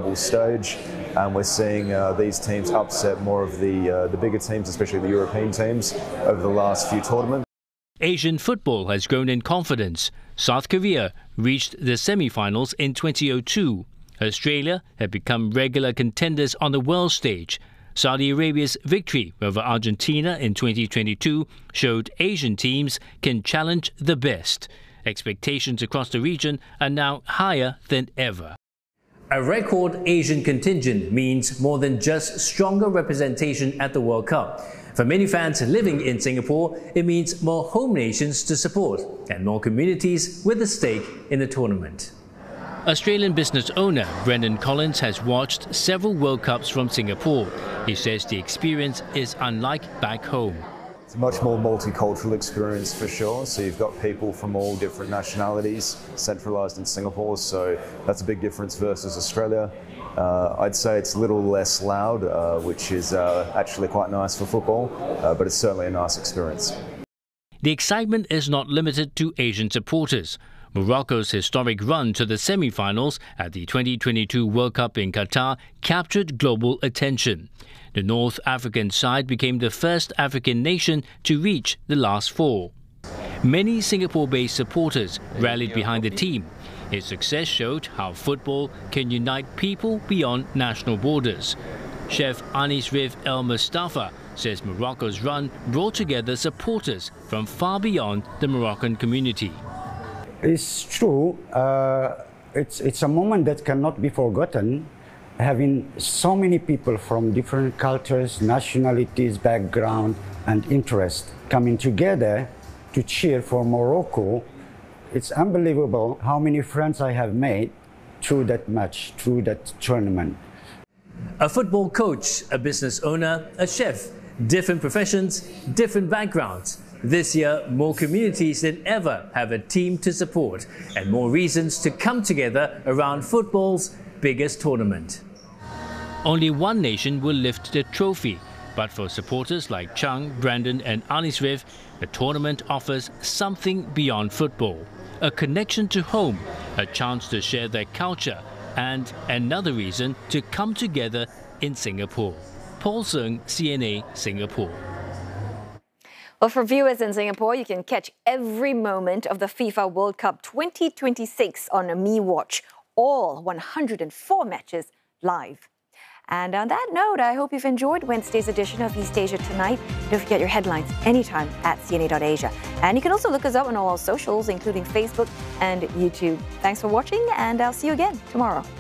global stage, and we're seeing these teams upset more of the bigger teams, especially the European teams, over the last few tournaments. Asian football has grown in confidence. South Korea reached the semi-finals in 2002. Australia had become regular contenders on the world stage. Saudi Arabia's victory over Argentina in 2022 showed Asian teams can challenge the best. Expectations across the region are now higher than ever. A record Asian contingent means more than just stronger representation at the World Cup. For many fans living in Singapore, it means more home nations to support and more communities with a stake in the tournament. Australian business owner Brendan Collins has watched several World Cups from Singapore. He says the experience is unlike back home. It's a much more multicultural experience for sure. So you've got people from all different nationalities centralised in Singapore. So that's a big difference versus Australia. I'd say it's a little less loud, which is actually quite nice for football, but it's certainly a nice experience. The excitement is not limited to Asian supporters. Morocco's historic run to the semi-finals at the 2022 World Cup in Qatar captured global attention. The North African side became the first African nation to reach the last four. Many Singapore-based supporters rallied behind the team. Its success showed how football can unite people beyond national borders. Chef Anis Rif El Mustafa says Morocco's run brought together supporters from far beyond the Moroccan community. It's true. It's a moment that cannot be forgotten. Having so many people from different cultures, nationalities, background, and interest coming together to cheer for Morocco, it's unbelievable how many friends I have made through that match, through that tournament. A football coach, a business owner, a chef, different professions, different backgrounds. This year, more communities than ever have a team to support and more reasons to come together around football's biggest tournament. Only one nation will lift the trophy, but for supporters like Chung, Brandon and Anis Rif, the tournament offers something beyond football. A connection to home, a chance to share their culture, and another reason to come together in Singapore. Paul Sung, CNA, Singapore. Well, for viewers in Singapore, you can catch every moment of the FIFA World Cup 2026 on MeWatch, all 104 matches live. And on that note, I hope you've enjoyed Wednesday's edition of East Asia Tonight. Don't forget your headlines anytime at CNA.Asia. And you can also look us up on all our socials, including Facebook and YouTube. Thanks for watching, and I'll see you again tomorrow.